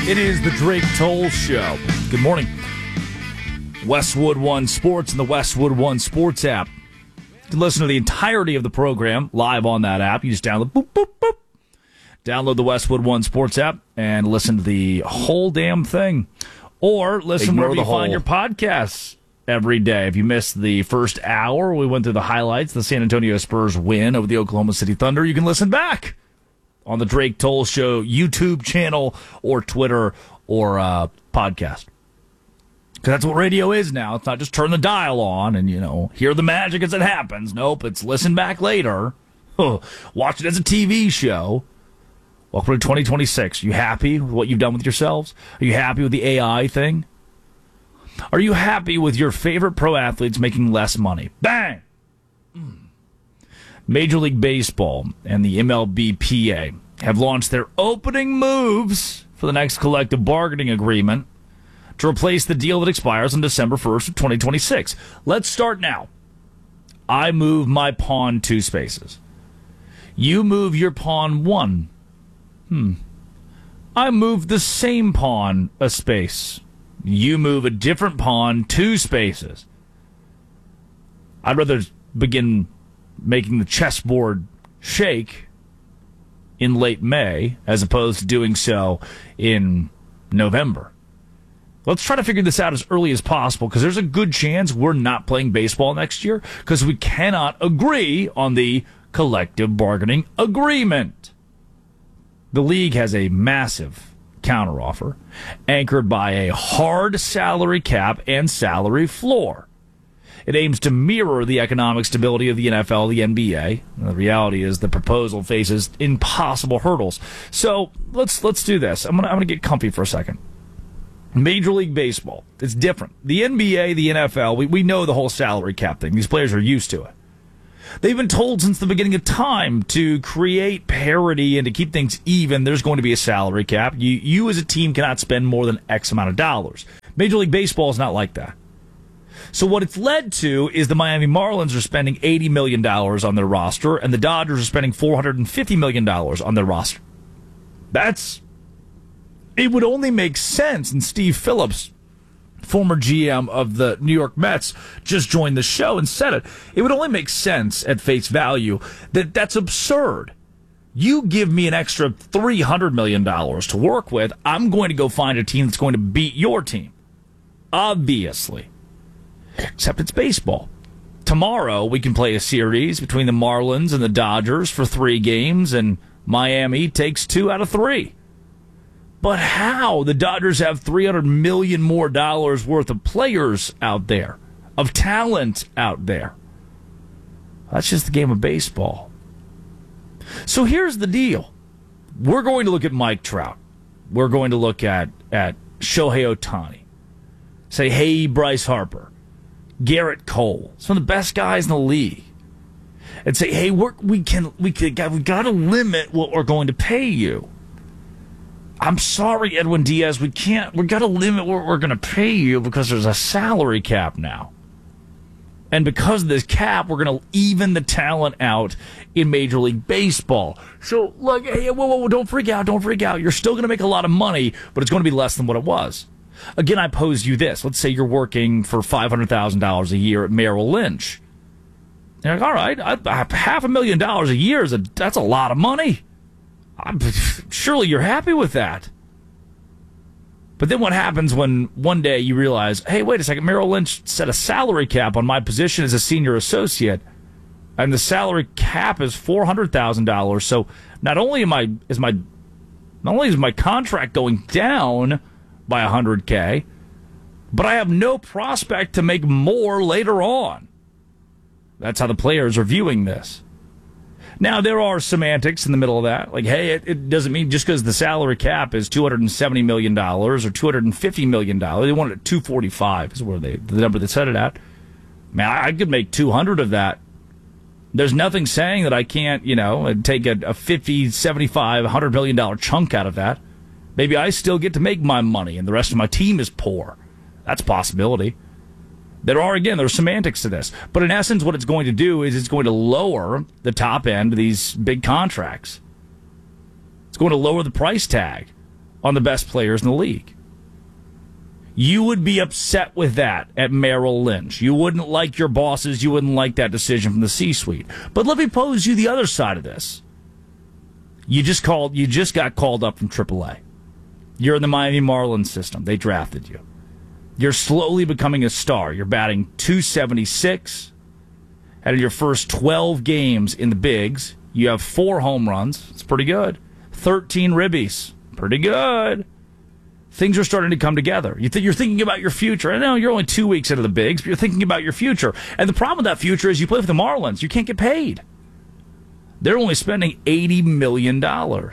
It is the Drake Toll Show. Good morning. Westwood One Sports and the Westwood One Sports app. You can listen to the entirety of the program live on that app. You just download, boop, boop, boop. Download the Westwood One Sports app and listen to the whole damn thing. Or listen wherever you find your podcasts every day. If you missed the first hour, we went through the highlights, the San Antonio Spurs win over the Oklahoma City Thunder. You can listen back on the Drake Toll Show YouTube channel or Twitter or podcast. Because that's what radio is now. It's not just turn the dial on and, hear the magic as it happens. Nope, it's listen back later. Watch it as a TV show. Welcome to 2026. You happy with what you've done with yourselves? Are you happy with the AI thing? Are you happy with your favorite pro athletes making less money? Bang! Major League Baseball and the MLBPA have launched their opening moves for the next collective bargaining agreement to replace the deal that expires on December 1st of 2026. Let's start now. I move my pawn 2 spaces. You move your pawn 1. I move the same pawn a space. You move a different pawn 2 spaces. I'd rather begin making the chessboard shake in late May as opposed to doing so in November. Let's try to figure this out as early as possible because there's a good chance we're not playing baseball next year because we cannot agree on the collective bargaining agreement. The league has a massive counteroffer anchored by a hard salary cap and salary floor. It aims to mirror the economic stability of the NFL, the NBA. The reality is the proposal faces impossible hurdles. So let's do this. I'm gonna get comfy for a second. Major League Baseball, it's different. The NBA, the NFL, we know the whole salary cap thing. These players are used to it. They've been told since the beginning of time to create parity and to keep things even, there's going to be a salary cap. You as a team cannot spend more than X amount of dollars. Major League Baseball is not like that. So what it's led to is the Miami Marlins are spending $80 million on their roster, and the Dodgers are spending $450 million on their roster. It would only make sense, and Steve Phillips, former GM of the New York Mets, just joined the show and said it. It would only make sense at face value that that's absurd. You give me an extra $300 million to work with, I'm going to go find a team that's going to beat your team. Obviously. Except it's baseball. Tomorrow we can play a series between the Marlins and the Dodgers for 3 games, and Miami takes 2 out of 3. But how? The Dodgers have $300 million more worth of players out there, of talent out there. That's just the game of baseball. So here's the deal. We're going to look at Mike Trout. We're going to look at Shohei Ohtani. Say, hey, Bryce Harper, Garrett Cole, some of the best guys in the league. And say, hey, we got to limit what we're going to pay you. I'm sorry, Edwin Diaz, we got to limit what we're going to pay you because there's a salary cap now. And because of this cap, we're going to even the talent out in Major League Baseball. So, look, hey, whoa, don't freak out. You're still going to make a lot of money, but it's going to be less than what it was. Again, I pose you this. Let's say you're working for $500,000 a year at Merrill Lynch. You're like, all right, $500,000 a year, that's a lot of money. Surely you're happy with that. But then what happens when one day you realize, hey, wait a second, Merrill Lynch set a salary cap on my position as a senior associate, and the salary cap is $400,000. So not only is my contract going down by $100K, but I have no prospect to make more later on. That's how the players are viewing this. Now, there are semantics in the middle of that. Like, hey, it doesn't mean just because the salary cap is $270 million or $250 million. They want it at $245 is where the number they set it at. Man, I could make 200 of that. There's nothing saying that I can't, take a 50, 75, $100 million chunk out of that. Maybe I still get to make my money and the rest of my team is poor. That's a possibility. There's semantics to this. But in essence, what it's going to do is it's going to lower the top end of these big contracts. It's going to lower the price tag on the best players in the league. You would be upset with that at Merrill Lynch. You wouldn't like your bosses. You wouldn't like that decision from the C-suite. But let me pose you the other side of this. You just got called up from AAA. You're in the Miami Marlins system. They drafted you. You're slowly becoming a star. You're batting .276. Out of your first 12 games in the bigs, you have 4 home runs. It's pretty good. 13 ribbies. Pretty good. Things are starting to come together. You're thinking about your future. I know you're only 2 weeks into the bigs, but you're thinking about your future. And the problem with that future is you play for the Marlins. You can't get paid. They're only spending $80 million.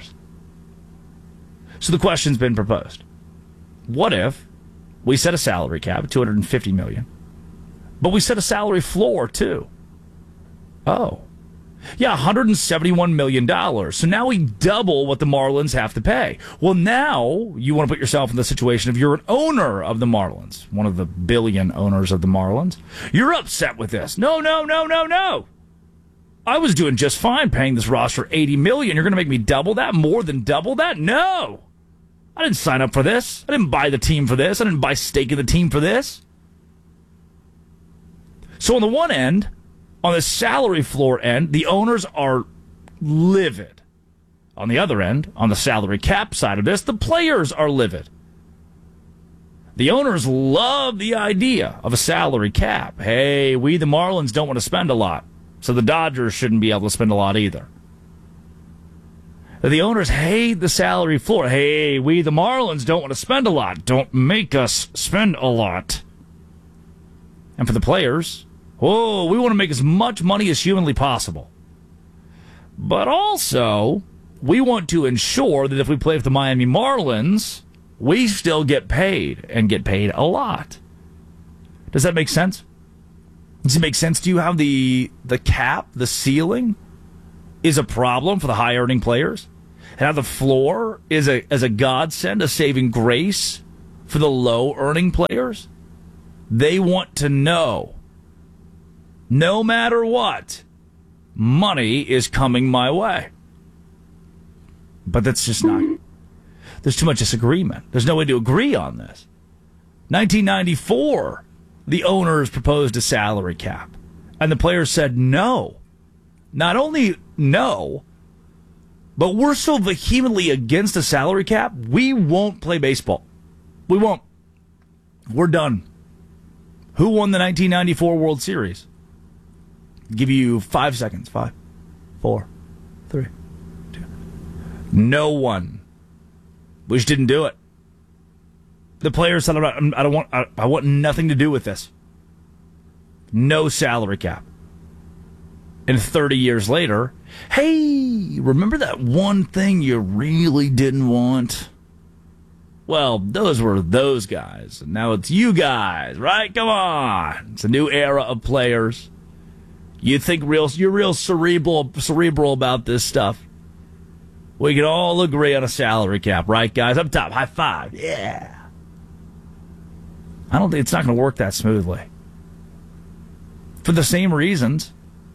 So the question's been proposed. What if we set a salary cap at $250 million, but we set a salary floor too? Oh. Yeah, $171 million. So now we double what the Marlins have to pay. Well, now you want to put yourself in the situation of you're an owner of the Marlins, one of the billion owners of the Marlins. You're upset with this. No. I was doing just fine paying this roster $80 million. You're going to make me double that? More than double that? No. I didn't sign up for this. I didn't buy the team for this. I didn't buy stake in the team for this. So on the one end, on the salary floor end, the owners are livid. On the other end, on the salary cap side of this, the players are livid. The owners love the idea of a salary cap. Hey, we the Marlins don't want to spend a lot, so the Dodgers shouldn't be able to spend a lot either. The owners hate the salary floor. Hey, we the Marlins don't want to spend a lot. Don't make us spend a lot. And for the players, we want to make as much money as humanly possible. But also, we want to ensure that if we play for the Miami Marlins, we still get paid, and get paid a lot. Does that make sense? Does it make sense to you how the cap, the ceiling, is a problem for the high-earning players? And how the floor is as a godsend, a saving grace for the low-earning players? They want to know, no matter what, money is coming my way. But that's just not... There's too much disagreement. There's no way to agree on this. 1994, the owners proposed a salary cap. And the players said no. Not only no, but we're so vehemently against a salary cap, we won't play baseball. We won't. We're done. Who won the 1994 World Series? Give you 5 seconds. 5, 4, 3, 2. No one. We just didn't do it. The players said, I want nothing to do with this. No salary cap. And 30 years later, hey, remember that one thing you really didn't want? Well, those were those guys. And now it's you guys, right? Come on. It's a new era of players. You think you're real cerebral about this stuff. We can all agree on a salary cap, right, guys? Up top, high five. Yeah. I don't think it's not going to work that smoothly. For the same reasons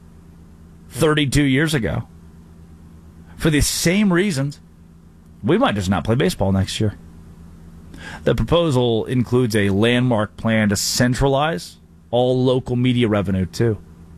32 years ago. For the same reasons, we might just not play baseball next year. The proposal includes a landmark plan to centralize all local media revenue, too.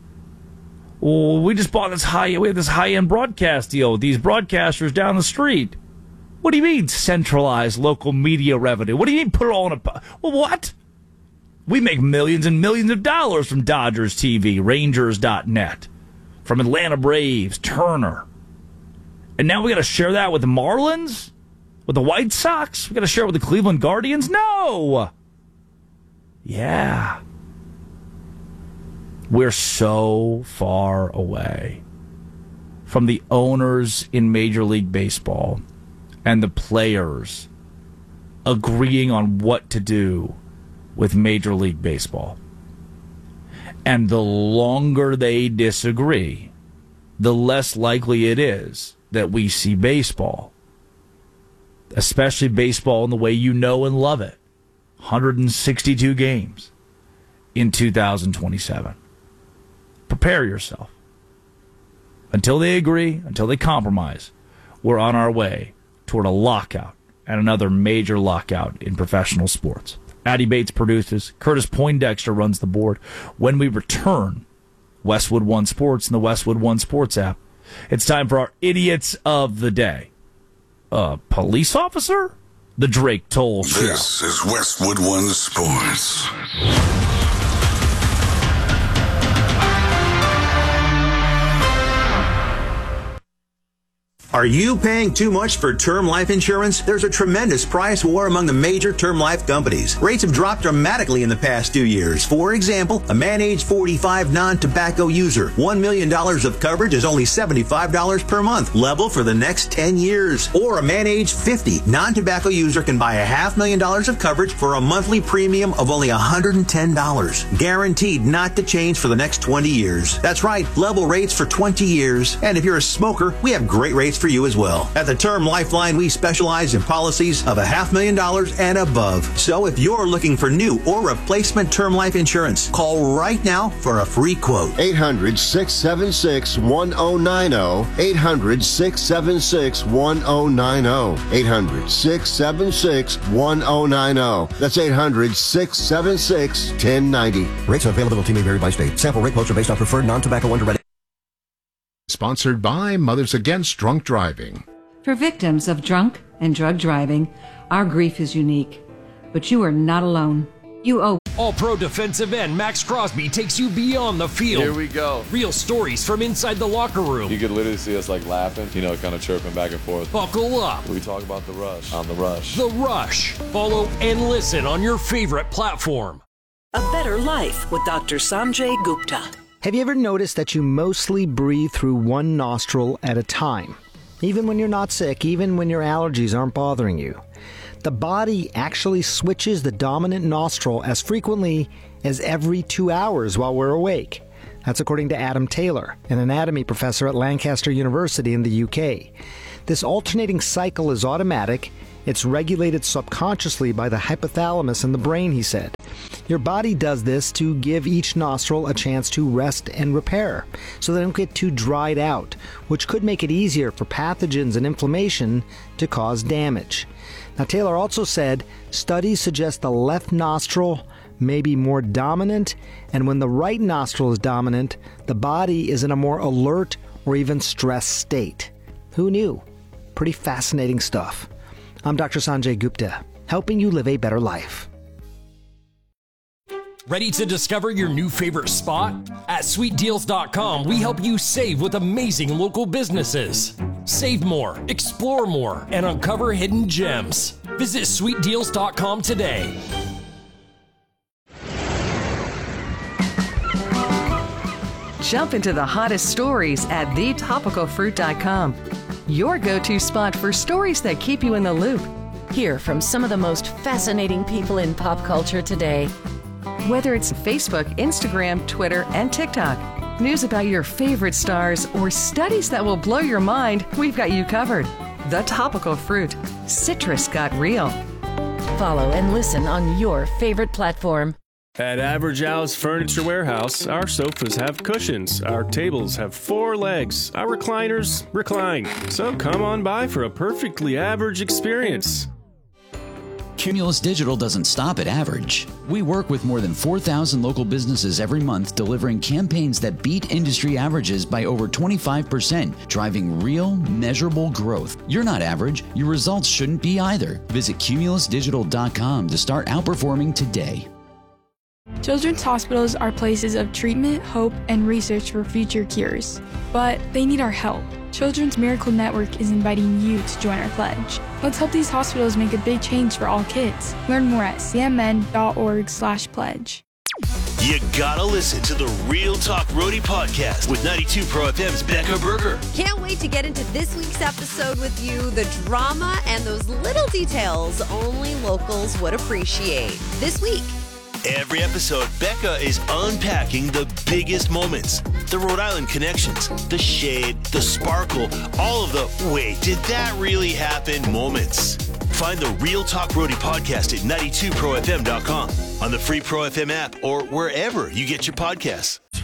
Well, we just bought we have this high-end broadcast deal with these broadcasters down the street. What do you mean centralize local media revenue? What do you mean put it all in a... Well, what? We make millions and millions of dollars from Dodgers TV, Rangers.net, from Atlanta Braves, Turner. And now we got to share that with the Marlins? With the White Sox? We got to share it with the Cleveland Guardians? No! Yeah. We're so far away from the owners in Major League Baseball and the players agreeing on what to do with Major League Baseball. And the longer they disagree, the less likely it is that we see baseball, especially baseball in the way you know and love it, 162 games in 2027. Prepare yourself. Until they agree, until they compromise, we're on our way toward a lockout and another major lockout in professional sports. Addy Bates produces. Curtis Poindexter runs the board. When we return, Westwood One Sports and the Westwood One Sports app. It's time for our Idiots of the Day. Police officer? The Drake Toll Show. This is Westwood One Sports. Are you paying too much for term life insurance? There's a tremendous price war among the major term life companies. Rates have dropped dramatically in the past 2 years. For example, a man age 45 non-tobacco user, $1 million of coverage is only $75 per month, level for the next 10 years. Or a man age 50 non-tobacco user can buy $500,000 of coverage for a monthly premium of only $110. Guaranteed not to change for the next 20 years. That's right, level rates for 20 years. And if you're a smoker, we have great rates for you as well. At the Term Lifeline, we specialize in policies of $500,000 and above. So if you're looking for new or replacement term life insurance, call right now for a free quote. 800-676-1090. 800-676-1090. 800-676-1090. That's 800-676-1090. Rates and availability may vary by state. Sample rate quotes are based on preferred non-tobacco underwriting. Sponsored by Mothers Against Drunk Driving. For victims of drunk and drug driving, our grief is unique. But you are not alone. You owe. All-Pro defensive end Max Crosby takes you beyond the field. Here we go. Real stories from inside the locker room. You could literally see us laughing, kind of chirping back and forth. Buckle up. We talk about The Rush on The Rush. The Rush. Follow and listen on your favorite platform. A Better Life with Dr. Sanjay Gupta. Have you ever noticed that you mostly breathe through one nostril at a time? Even when you're not sick, even when your allergies aren't bothering you. The body actually switches the dominant nostril as frequently as every 2 hours while we're awake. That's according to Adam Taylor, an anatomy professor at Lancaster University in the UK. This alternating cycle is automatic. It's regulated subconsciously by the hypothalamus in the brain, he said. Your body does this to give each nostril a chance to rest and repair, so they don't get too dried out, which could make it easier for pathogens and inflammation to cause damage. Now, Taylor also said studies suggest the left nostril may be more dominant, and when the right nostril is dominant, the body is in a more alert or even stressed state. Who knew? Pretty fascinating stuff. I'm Dr. Sanjay Gupta, helping you live a better life. Ready to discover your new favorite spot? At sweetdeals.com, we help you save with amazing local businesses. Save more, explore more, and uncover hidden gems. Visit sweetdeals.com today. Jump into the hottest stories at thetopicalfruit.com. Your go-to spot for stories that keep you in the loop. Hear from some of the most fascinating people in pop culture today. Whether it's Facebook, Instagram, Twitter, and TikTok, news about your favorite stars, or studies that will blow your mind, we've got you covered. The Topical Fruit. Citrus got real. Follow and listen on your favorite platform. At Average Al's Furniture Warehouse, our sofas have cushions, our tables have 4 legs, our recliners recline. So come on by for a perfectly average experience. Cumulus Digital doesn't stop at average. We work with more than 4,000 local businesses every month, delivering campaigns that beat industry averages by over 25%, driving real, measurable growth. You're not average. Your results shouldn't be either. Visit cumulusdigital.com to start outperforming today. Children's hospitals are places of treatment, hope, and research for future cures. But they need our help. Children's Miracle Network is inviting you to join our pledge. Let's help these hospitals make a big change for all kids. Learn more at cmn.org/pledge. You gotta listen to the Real Talk Roadie podcast with 92 Pro FM's Becca Berger. Can't wait to get into this week's episode with you. The drama and those little details only locals would appreciate. This week. Every episode, Becca is unpacking the biggest moments, the Rhode Island connections, the shade, the sparkle, all of the wait, did that really happen moments. Find the Real Talk Roadie podcast at 92profm.com, on the free Pro FM app, or wherever you get your podcasts.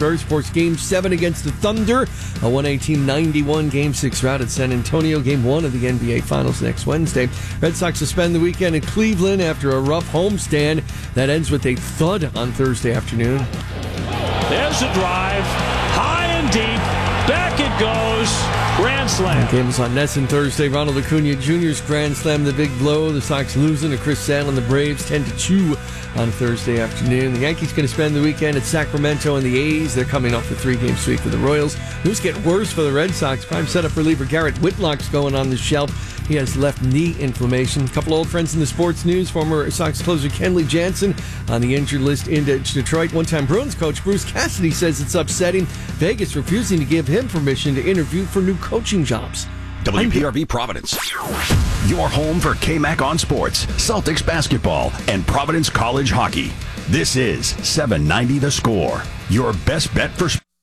Spurs force Game 7 against the Thunder. A 118-91 Game 6 rout at San Antonio. Game 1 of the NBA Finals next Wednesday. Red Sox suspend the weekend in Cleveland after a rough homestand. That ends with a thud on Thursday afternoon. There's a drive. High and deep. Back it goes. Grand slam. The game was on Nesson Thursday. Ronald Acuna Jr.'s grand slam, the big blow. The Sox losing to Chris Sale and the Braves 10-2 on Thursday afternoon. The Yankees going to spend the weekend at Sacramento, and the A's, they're coming off the 3-game sweep for the Royals. News get worse for the Red Sox. Prime setup reliever Garrett Whitlock's going on the shelf. He has left knee inflammation. A couple old friends in the sports news. Former Sox closer Kenley Jansen on the injured list in Detroit. One-time Bruins coach Bruce Cassidy says it's upsetting. Vegas refusing to give him permission to interview for new coaching jobs. WPRV Providence. Your home for KMAC on sports, Celtics basketball, and Providence College hockey. This is 790 The Score. Your best bet for sports.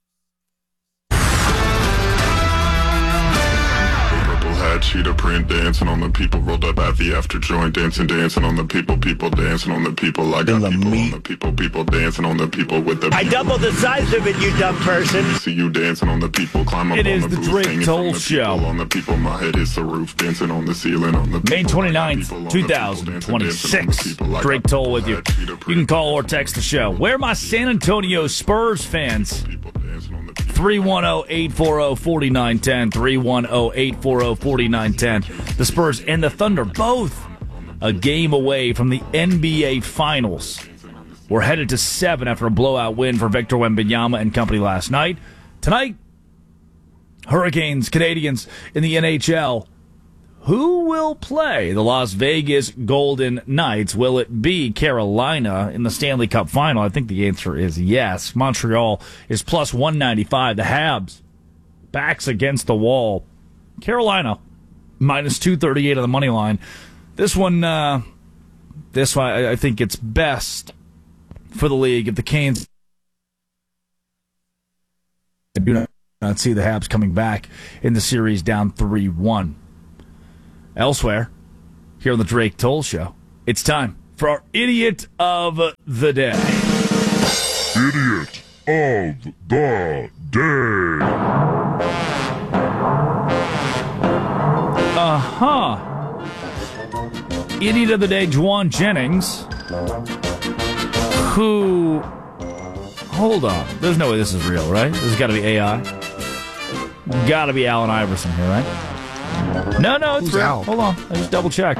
Cheetah print dancing on the people, rolled up at the after joint, dancing on the people dancing on the people. I got people on the people dancing on the people with the people. I doubled the size of it, you dumb person. See you dancing on the people, climb up it on is the the Drake Toll Show. On the people, my head hits the roof, dancing on the ceiling on the people. May 29th, 2026. Drake Toll with you. You can call or text the show. Where are my San Antonio Spurs fans? 310-840-4910. 310-840-4910. The Spurs and the Thunder both a game away from the NBA Finals. We're headed to 7 after a blowout win for Victor Wembanyama and company last night. Tonight, Hurricanes, Canadians in the NHL. Who will play the Las Vegas Golden Knights? Will it be Carolina in the Stanley Cup Final? I think the answer is yes. Montreal is plus 195. The Habs, backs against the wall. Carolina, minus 238 on the money line. This one, I think it's best for the league if the Canes. I do not see the Habs coming back in the series down 3-1. Elsewhere, here on the Drake Toll Show, it's time for our Idiot of the Day. Idiot of the Day. Idiot of the Day, Juwan Jennings, who... Hold on. There's no way this is real, right? This has got to be AI. Got to be Allen Iverson here, right? No, it's real. Al? Hold on. I just double-checked.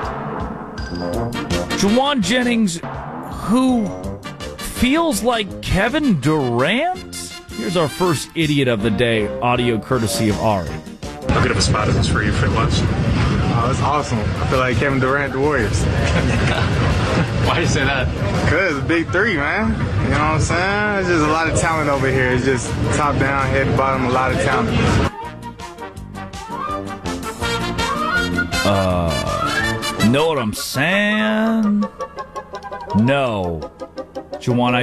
Juwan Jennings, who feels like Kevin Durant? Here's our first Idiot of the Day, audio courtesy of Ari. How good of a spot is this for you fit-wise? Oh, it's awesome. I feel like Kevin Durant, the Warriors. Why do you say that? Because big three, man. You know what I'm saying? There's just a lot of talent over here. It's just top down, head to bottom, a lot of talent. Know what I'm saying? No. Juwan,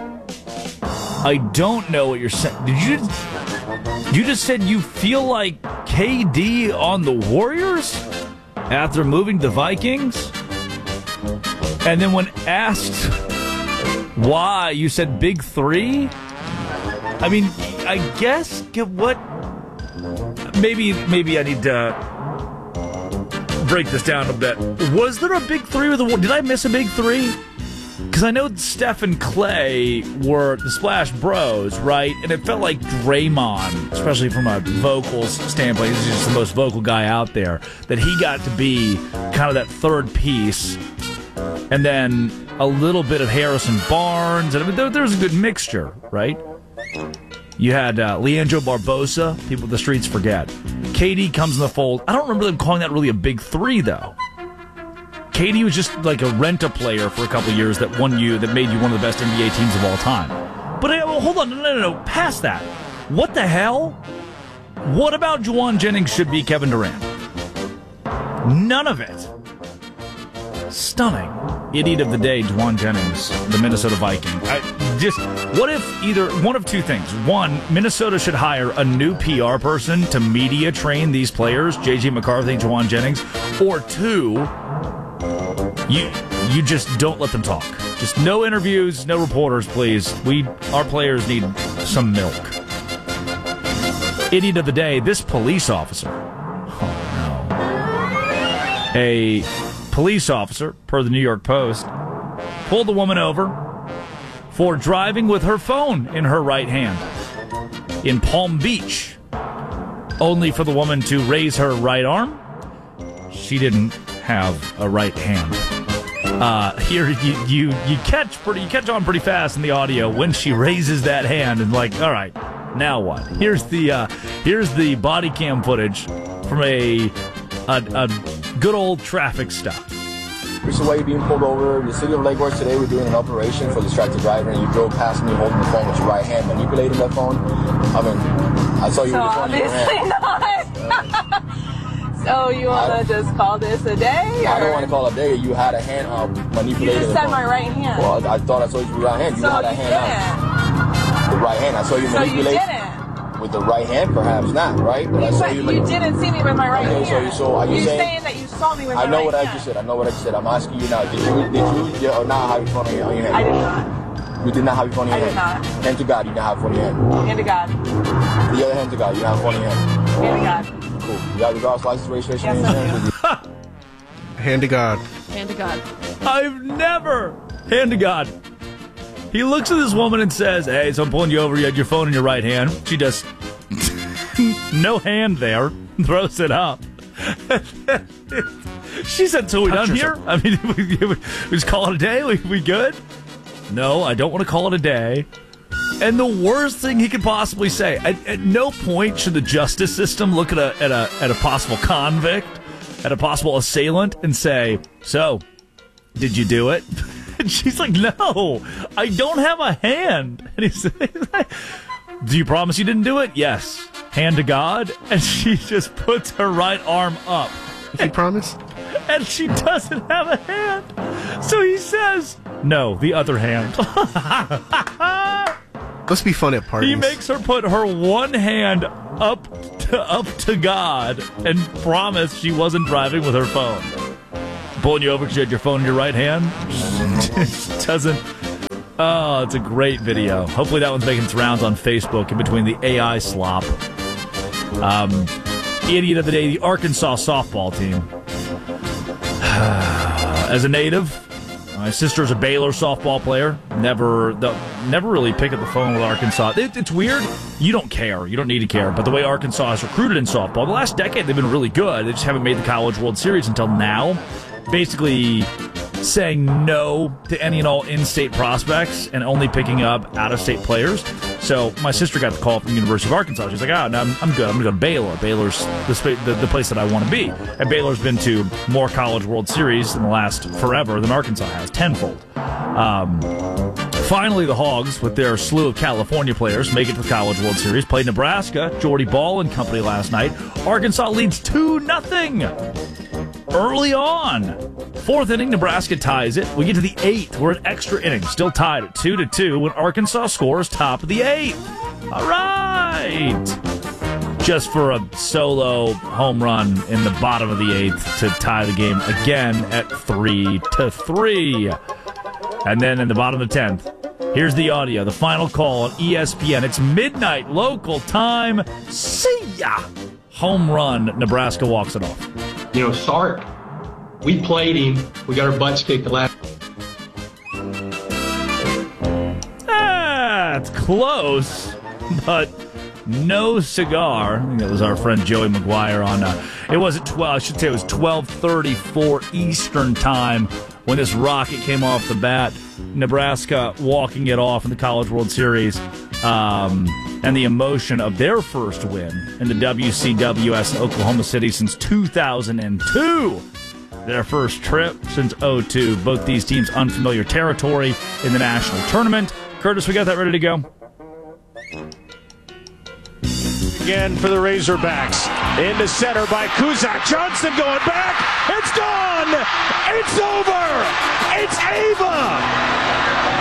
I don't know what you're saying. You just said you feel like KD on the Warriors after moving to the Vikings? And then when asked why, you said big three? I mean, I guess what? Maybe I need to break this down a bit. Was there a big three with the Warriors? Did I miss a big three? Because I know Steph and Clay were the Splash Bros, right? And it felt like Draymond, especially from a vocals standpoint, he's just the most vocal guy out there, that he got to be kind of that third piece. And then a little bit of Harrison Barnes. And I mean, there was a good mixture, right? You had Leandro Barbosa, people the streets forget. KD comes in the fold. I don't remember them calling that really a big three, though. KD was just like a rent-a-player for a couple of years that made you one of the best NBA teams of all time. But hold on, no, past that. What the hell? What about Juwan Jennings should be Kevin Durant? None of it. Stunning. Idiot of the Day, Juwan Jennings, the Minnesota Viking. What if either one of two things? One, Minnesota should hire a new PR person to media train these players, J.J. McCarthy, Juwan Jennings. Or two, You just don't let them talk. Just no interviews, no reporters, please. Our players need some milk. Idiot of the day, this police officer. Oh, no. A police officer, per the New York Post, pulled a woman over for driving with her phone in her right hand in Palm Beach, only for the woman to raise her right arm. She didn't have a right hand. Here you catch on pretty fast in the audio when she raises that hand and like, all right, now what? Here's the body cam footage from a good old traffic stop. This is why you're being pulled over. The city of Lake Worth today, we're doing an operation for distracted driver, and you drove past me holding the phone with your right hand, manipulating that phone. I mean, I saw you with the phone in your hand. Not. So you want to just call this a day? Or? I don't want to call it a day. You had a hand manipulating. You just said my right hand. Well, I thought I saw you with your right hand. You had a hand out. The right hand. I saw you manipulate. So you didn't. With the right hand, perhaps not, right? But I saw you. You didn't see me with my right hand. So are you saying that you saw me with my right hand? I know what I just said. I know what I just said. I'm asking you now. Did you or not have your phone on your hand? I did not. You did not have your phone in your hand? I did not. Hand to God, you didn't have your phone in your hand? Hand to God. The other hand to God, you didn't have your phone in your hand? Hand to God. Cool. You got your driver's license registration in your hand? Hand to God. Hand to God. I've never. Hand to God. He looks at this woman and says, hey, so I'm pulling you over. You had your phone in your right hand. She does no hand there. Throws it up. She said, so we done here? I mean, we just call it a day? We good? No, I don't want to call it a day. And the worst thing he could possibly say, at no point should the justice system look at a possible convict, at a possible assailant, and say, so, did you do it? And she's like, no, I don't have a hand. And he's like, do you promise you didn't do it? Yes. Hand to God. And she just puts her right arm up. He promised? And she doesn't have a hand. So he says, no, the other hand. Must be fun at parties. He makes her put her one hand up to God and promise she wasn't driving with her phone. Pulling you over because you had your phone in your right hand. Doesn't. Oh, it's a great video. Hopefully that one's making its rounds on Facebook in between the AI slop. Idiot of the day, the Arkansas softball team. As a native, my sister's a Baylor softball player. Never really pick up the phone with Arkansas. It's weird. You don't care. You don't need to care. But the way Arkansas has recruited in softball, the last decade they've been really good. They just haven't made the College World Series until now. Basically saying no to any and all in-state prospects and only picking up out-of-state players. So my sister got the call from the University of Arkansas. She's like, no, I'm good. I'm going to go to Baylor. Baylor's the place that I want to be. And Baylor's been to more College World Series in the last forever than Arkansas has, tenfold. Finally, the Hogs, with their slew of California players, make it to the College World Series. Played Nebraska, Jordy Ball and company last night. Arkansas leads 2-0 early on. Fourth inning, Nebraska ties it. We get to the eighth. We're in extra innings, still tied at 2-2 when Arkansas scores top of the eighth. All right. Just for a solo home run in the bottom of the eighth to tie the game again at 3-3. And then in the bottom of the 10th, here's the audio, the final call on ESPN. It's midnight local time. See ya! Home run. Nebraska walks it off. You know, Sark, we played him. We got our butts kicked the last. It's close, but no cigar. I think that was our friend Joey McGuire on. It was at 12. I should say it was 12:34 Eastern time when this rocket came off the bat. Nebraska walking it off in the College World Series, and the emotion of their first win in the WCWS in Oklahoma City since 2002. Their first trip since 2002. Both these teams unfamiliar territory in the national tournament. Curtis, we got that ready to go? Again for the Razorbacks. Into center by Kuzak. Johnson going back. It's done. It's over. It's Ava.